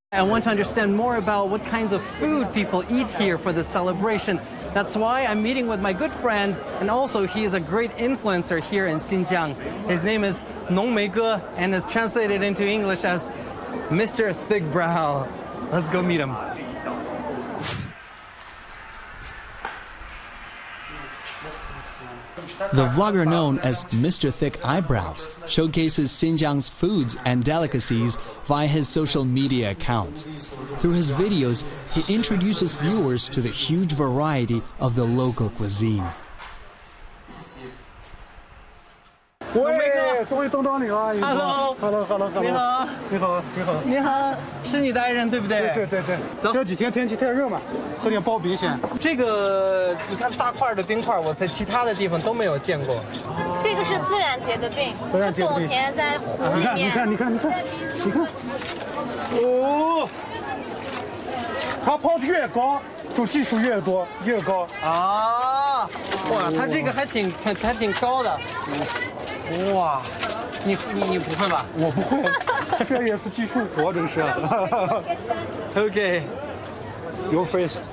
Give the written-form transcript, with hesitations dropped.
I want to understand more about what kinds of food people eat here for the celebration. That's why I'm meeting with my good friend, and also he is a great influencer here in Xinjiang. His name is Nong Mei Ge, and is translated into English as Mr. Thick Brow. Let's go meet him. The vlogger known as Mr. Thick Eyebrows showcases Xinjiang's foods and delicacies via his social media accounts. Through his videos, he introduces viewers to the huge variety of the local cuisine. 喂，终于等到你了。 Hello， 你好， 你好，你好， 你好，是你的爱人对不对？ 对对对，这几天天气太热嘛，喝点刨冰先。 这个你看大块的冰块，我在其他的地方都没有见过。 这个是自然结的冰，是冬天在湖里面。 你看，哦，它刨的越高，就技术越多，越高。 啊，哇，它这个还挺高的。哇，你不会吧？ 我不会，这也是技术活，真是。 OK， Your face。